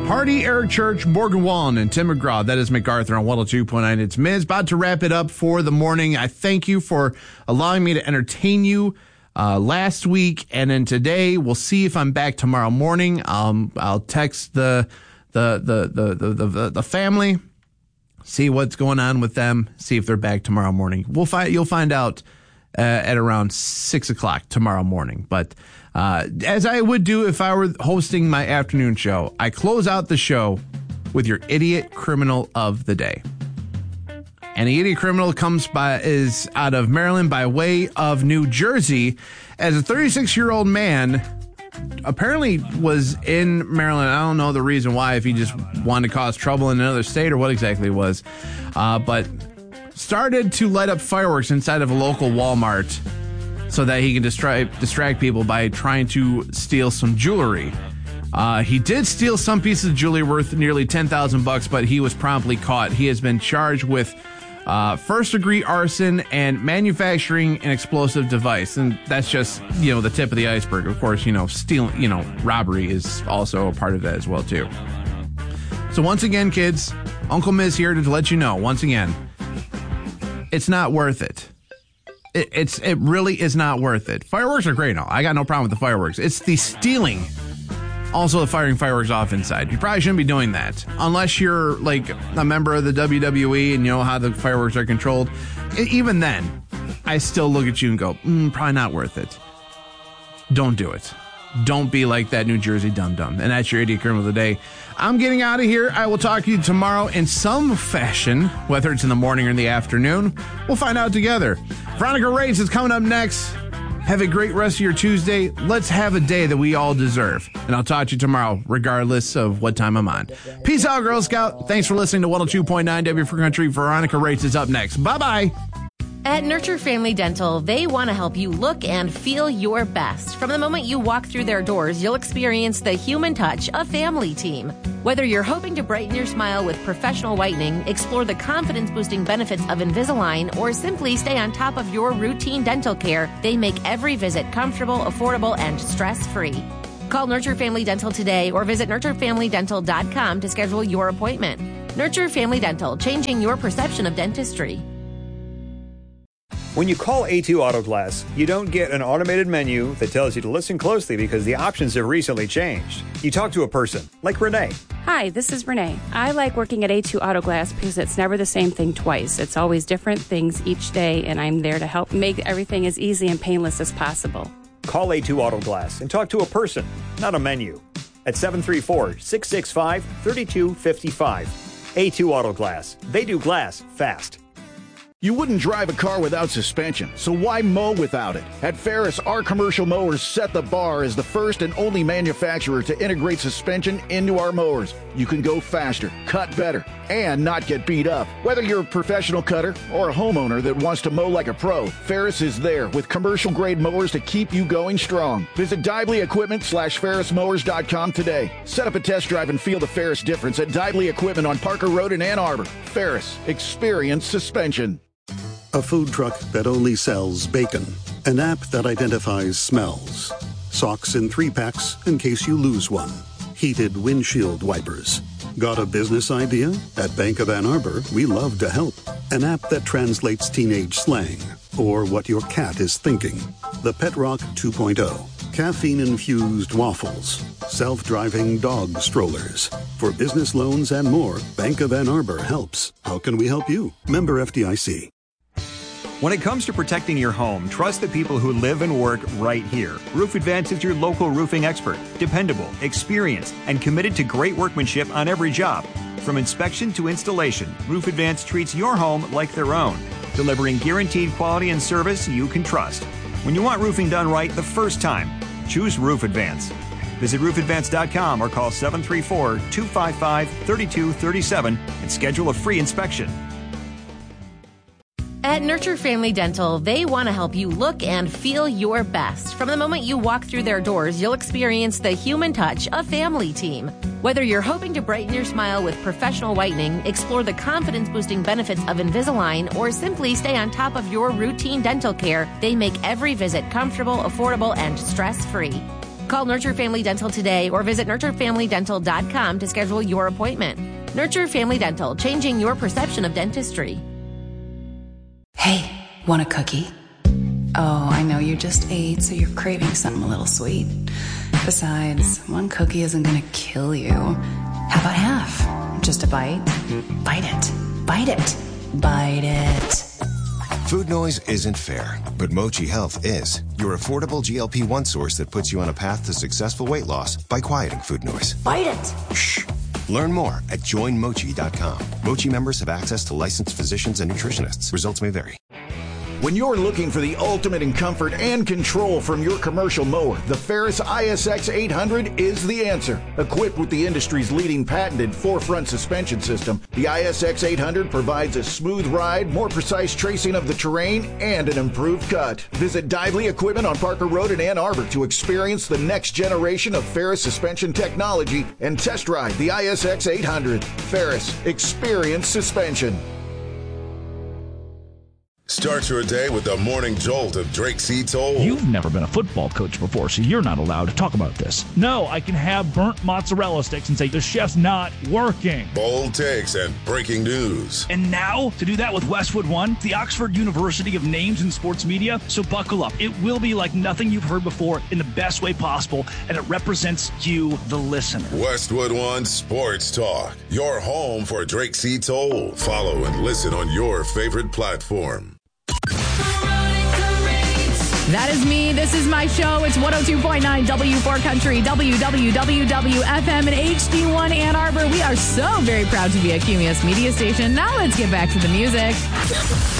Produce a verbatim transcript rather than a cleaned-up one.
Hardy, Eric Church, Morgan Wallen, and Tim McGraw. That is MacArthur on one oh two point nine. It's Miz. About to wrap it up for the morning. I thank you for allowing me to entertain you uh, last week and then today. We'll see if I'm back tomorrow morning. Um, I'll text the the the the the the, the family, see what's going on with them, see if they're back tomorrow morning. We'll find you'll find out uh, at around six o'clock tomorrow morning. But Uh, as I would do if I were hosting my afternoon show, I close out the show with your idiot criminal of the day. And the idiot criminal comes by is out of Maryland by way of New Jersey, as a thirty-six-year-old man apparently was in Maryland. I don't know the reason why, if he just wanted to cause trouble in another state or what exactly it was, uh, but started to light up fireworks inside of a local Walmart so that he can distract distract people by trying to steal some jewelry. Uh, he did steal some pieces of jewelry worth nearly ten thousand bucks, but he was promptly caught. He has been charged with uh, first-degree arson and manufacturing an explosive device, and that's just, you know, the tip of the iceberg. Of course, you know, stealing, you know, robbery is also a part of that as well too. So once again, kids, Uncle Miz here to let you know once again, it's not worth it. It, it's it really is not worth it. Fireworks are great and all. I got no problem with the fireworks. It's the stealing, also the firing fireworks off inside. You probably shouldn't be doing that unless you're like a member of the W W E and you know how the fireworks are controlled. Even then, I still look at you and go, mm, probably not worth it. Don't do it. Don't be like that New Jersey dum-dum. And that's your idiot criminal of the day. I'm getting out of here. I will talk to you tomorrow in some fashion, whether it's in the morning or in the afternoon. We'll find out together. Veronica Reyes is coming up next. Have a great rest of your Tuesday. Let's have a day that we all deserve. And I'll talk to you tomorrow, regardless of what time I'm on. Peace out, Girl Scout. Thanks for listening to one oh two point nine W for Country. Veronica Reyes is up next. Bye-bye. At Nurture Family Dental, they want to help you look and feel your best. From the moment you walk through their doors, you'll experience the human touch of Family Team. Whether you're hoping to brighten your smile with professional whitening, explore the confidence-boosting benefits of Invisalign, or simply stay on top of your routine dental care, they make every visit comfortable, affordable, and stress-free. Call Nurture Family Dental today or visit nurture family dental dot com to schedule your appointment. Nurture Family Dental, changing your perception of dentistry. When you call A two Auto Glass, you don't get an automated menu that tells you to listen closely because the options have recently changed. You talk to a person, like Renee. Hi, this is Renee. I like working at A two Auto Glass because it's never the same thing twice. It's always different things each day, and I'm there to help make everything as easy and painless as possible. Call A two Auto Glass and talk to a person, not a menu. At seven three four, six six five, three two five five. A two Auto Glass. They do glass fast. You wouldn't drive a car without suspension, so why mow without it? At Ferris, our commercial mowers set the bar as the first and only manufacturer to integrate suspension into our mowers. You can go faster, cut better, and not get beat up. Whether you're a professional cutter or a homeowner that wants to mow like a pro, Ferris is there with commercial-grade mowers to keep you going strong. Visit Dively Equipment slash Ferris Mowers dot com today. Set up a test drive and feel the Ferris difference at Dively Equipment on Parker Road in Ann Arbor. Ferris, experience suspension. A food truck that only sells bacon. An app that identifies smells. Socks in three packs in case you lose one. Heated windshield wipers. Got a business idea? At Bank of Ann Arbor, we love to help. An app that translates teenage slang or what your cat is thinking. The Pet Rock two point oh. Caffeine-infused waffles. Self-driving dog strollers. For business loans and more, Bank of Ann Arbor helps. How can we help you? Member F D I C. When it comes to protecting your home, trust the people who live and work right here. Roof Advance is your local roofing expert. Dependable, experienced, and committed to great workmanship on every job. From inspection to installation, Roof Advance treats your home like their own, delivering guaranteed quality and service you can trust. When you want roofing done right the first time, choose Roof Advance. Visit roof advance dot com or call seven three four, two five five, three two three seven and schedule a free inspection. At Nurture Family Dental, they want to help you look and feel your best. From the moment you walk through their doors, you'll experience the human touch of Family Team. Whether you're hoping to brighten your smile with professional whitening, explore the confidence-boosting benefits of Invisalign, or simply stay on top of your routine dental care, they make every visit comfortable, affordable, and stress-free. Call Nurture Family Dental today or visit nurture family dental dot com to schedule your appointment. Nurture Family Dental, changing your perception of dentistry. Hey, want a cookie? Oh, I know you just ate, so you're craving something a little sweet. Besides, one cookie isn't gonna kill you. How about half? Just a bite? Bite it. Bite it. Bite it. Food noise isn't fair, but Mochi Health is. Your affordable G L P one source that puts you on a path to successful weight loss by quieting food noise. Bite it. Shh. Learn more at join mochi dot com. Mochi members have access to licensed physicians and nutritionists. Results may vary. When you're looking for the ultimate in comfort and control from your commercial mower, the Ferris I S X eight hundred is the answer. Equipped with the industry's leading patented four-front suspension system, the I S X eight hundred provides a smooth ride, more precise tracing of the terrain, and an improved cut. Visit Dively Equipment on Parker Road in Ann Arbor to experience the next generation of Ferris suspension technology and test drive the I S X eight hundred. Ferris, experience suspension. Start your day with the morning jolt of Drake C. Toll. You've never been a football coach before, so you're not allowed to talk about this. No, I can have burnt mozzarella sticks and say the chef's not working. Bold takes and breaking news. And now, to do that with Westwood One, the Oxford University of Names in Sports Media. So buckle up. It will be like nothing you've heard before in the best way possible, and it represents you, the listener. Westwood One Sports Talk, your home for Drake C. Toll. Follow and listen on your favorite platform. That is me. This is my show. It's one oh two point nine W four Country, W W W W F M, and H D one Ann Arbor. We are so very proud to be a Q M S media station. Now let's get back to the music.